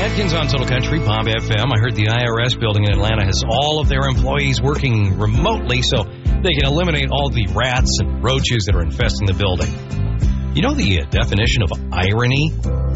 Atkins on Total Country, Bob FM. I heard the IRS building in Atlanta has all of their employees working remotely so they can eliminate all the rats and roaches that are infesting the building. You know the definition of irony?